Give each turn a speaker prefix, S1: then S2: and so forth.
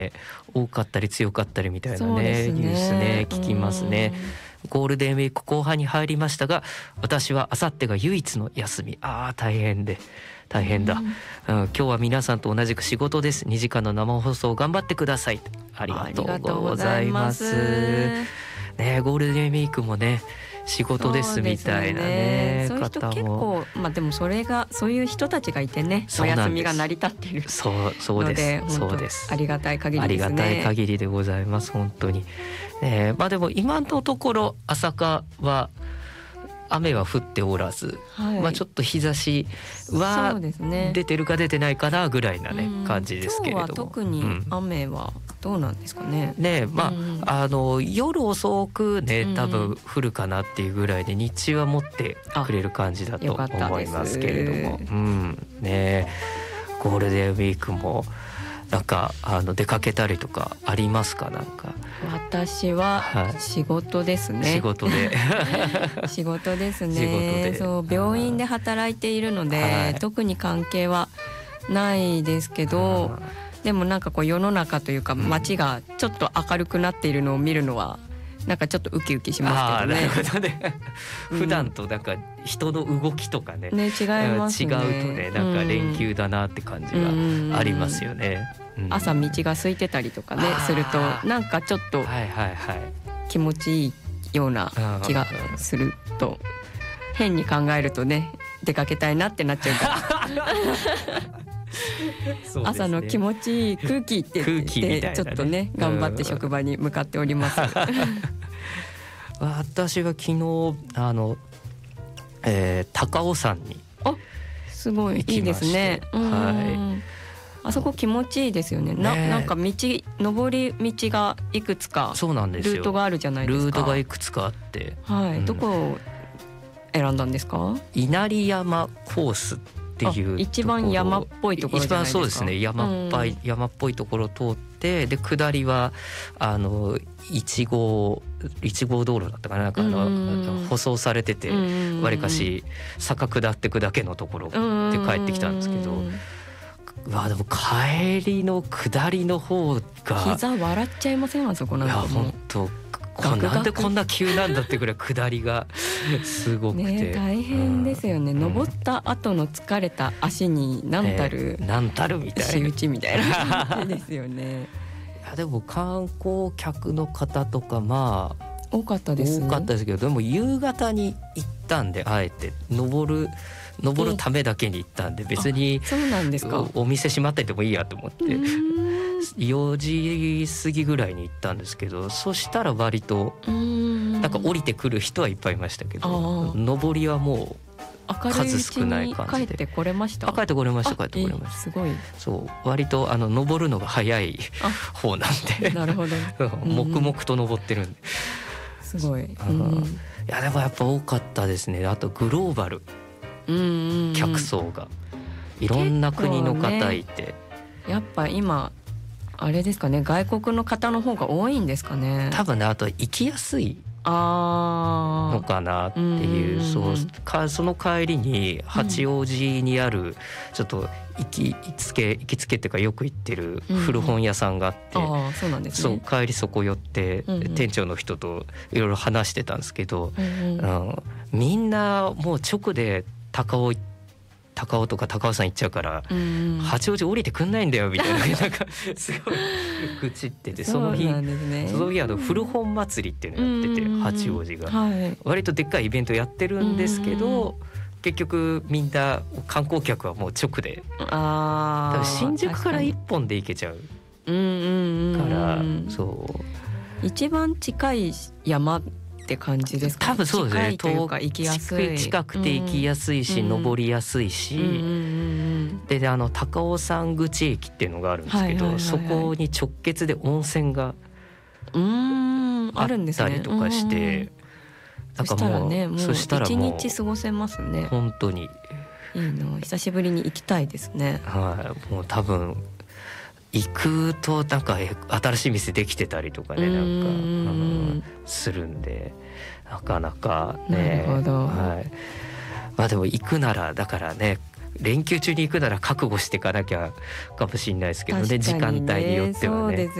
S1: 多かったり強かったりみたいな
S2: そう
S1: ね
S2: ですね
S1: ニュースね聞きますね。ゴールデンウィーク後半に入りましたが、私はあさってが唯一の休み。大変だ、今日は皆さんと同じく仕事です。2時間の生放送頑張ってください。ありがとうございます。ね、ゴールデンウィークもね仕事ですみたいなね
S2: そういう人結構でもそういう人たちがいてね、お休みが成り立っている
S1: そうです。
S2: ありがたい限りですね。
S1: ありがたい限りでございます本当に。でも今のところ朝霞は雨は降っておらず、ちょっと日差しは出てるか出てないかなぐらいなね感じですけれども、
S2: 今日は特に雨はどうなんですかね。
S1: 夜遅くね多分降るかなっていうぐらいで、日中は持ってくれる感じだと思いますけれども、ね、ゴールデンウィークもなんか出かけたりとかありますか？なんか
S2: 私は仕事ですね。
S1: 仕事で
S2: 仕事ですね。そう、病院で働いているので、特に関係はないですけど、でもなんかこう世の中というか街がちょっと明るくなっているのを見るのはなんかちょっとウキウキしますけどね。
S1: なるほどね。普段となんか人の動きとかね、
S2: 違いますね。
S1: 違うとね、なんか連休だなって感じがありますよね。
S2: 朝道が空いてたりとかねするとなんかちょっと気持ちいいような気がすると、変に考えるとね出かけたいなってなっちゃうから朝の気持ちいい空気って言ってちょっとね頑張って職場に向かっております。
S1: 私は昨日高尾山に
S2: すごいいいですね。あそこ気持ちいいですよね。なんか登り道がいくつかルートがあるじゃないですか。
S1: ルートがいくつかあって、
S2: どこを選んだんですか？
S1: 稲荷山コースっていう
S2: 一番山っぽいところじゃないですか。
S1: 一番そうですね、山っぽいところを通って、で下りは1号道路だったかな、なんか舗装されててわりかし坂下ってくだけのところで帰ってきたんですけど、でも帰りの下りの方が
S2: 膝笑っちゃいません？あそこなんかもう
S1: 本当なんでこんな急なんだってくらい下りがすごくて、
S2: 大変ですよね。登った後の疲れた足に何たる
S1: みたいな
S2: 仕打ちみたいな感じですよね。
S1: でも観光客の方とか
S2: 多かったです
S1: けど、でも夕方に行ったんで、あえて登るためだけに行ったんで、別に
S2: そうなんですか。
S1: お店閉まっててもいいやと思って4時過ぎぐらいに行ったんですけど、そしたら割となんか降りてくる人はいっぱいいましたけど、上りはもう数少ない感じで。
S2: 帰ってこれました？
S1: 帰ってこれました。
S2: すごい。
S1: そう割と登るのが早い方なんで
S2: なるほど
S1: 黙々と登ってるんで、
S2: すごい。
S1: いやでもやっぱ多かったですね。あとグローバル客層がいろんな国の方いて、
S2: やっぱ今あれですかね、外国の方の方が多いんですかね。
S1: 多分ね、あと行きやすいのかなっていう、その帰りに八王子にあるちょっと行きつけっていうかよく行ってる古本屋さんがあって、
S2: そうなんですね。
S1: 帰りそこ寄って店長の人といろいろ話してたんですけど、みんなもう直で高尾とか高尾山行っちゃうから、八王子降りてくんないんだよみたいななんかすごい愚痴ってて、その日古本祭りっていうのやってて、八王子が割とでっかいイベントやってるんですけど、結局みんな観光客はもう直で、多分新宿から一本で行けちゃうから、
S2: 一番近い山って感じですか？
S1: 多分そうですね。
S2: 近いというか行きやすい、
S1: 近くて行きやすいし、登りやすいし、で高尾山口駅っていうのがあるんですけど、そこに直結で温泉があったりとかして、
S2: そしたらね、もう一日過ごせますね。
S1: 本当に
S2: いいの、久しぶりに行きたいですね。
S1: もう多分行くとなんか新しい店できてたりとかね、なんかするんで、なかなかね。
S2: なるほど。
S1: でも行くならだからね、 連休中に行くなら覚悟していかなきゃかもしれないですけどね、時間帯によってはね。